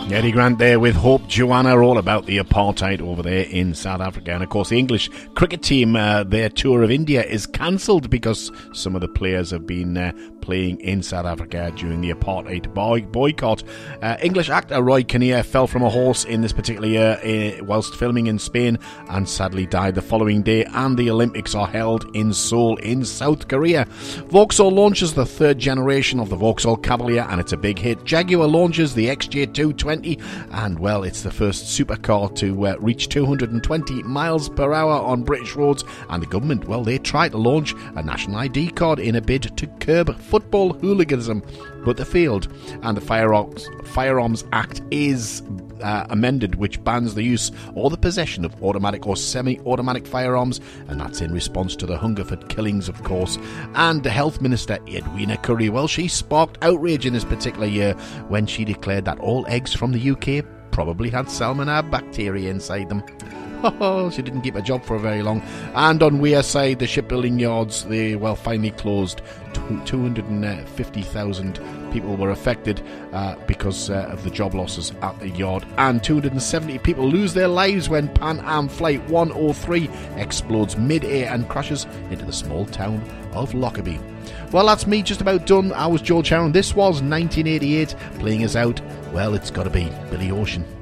Eddie Grant there with Hope Joanna, all about the apartheid over there in South Africa. And of course the English cricket team, their tour of India is cancelled because some of the players have been playing in South Africa during the apartheid boycott. English actor Roy Kinnear fell from a horse in this particular year whilst filming in Spain and sadly died the following day. And the Olympics are held in Seoul in South Korea. Vauxhall launches the third generation of the Vauxhall Cavalier and it's a big hit. Jaguar launches the XJ220 and well, it's the first supercar to reach 220 miles per hour on British roads. And the government, well, they tried to launch a national ID card in a bid to curb football hooliganism, but they failed. And the Firearms Act is amended, which bans the use or the possession of automatic or semi-automatic firearms, and that's in response to the Hungerford killings, of course. And the Health Minister Edwina Currie, well, she sparked outrage in this particular year when she declared that all eggs from the UK probably had salmonella bacteria inside them. Oh, she didn't keep a job for very long. And on Weir side, the shipbuilding yards, they finally closed. 250,000 people were affected because of the job losses at the yard, and 270 people lose their lives when Pan Am Flight 103 explodes mid-air and crashes into the small town of Lockerbie. Well, that's me just about done. I was George Sharon. This was 1988. Playing us out, well, it's got to be Billy Ocean.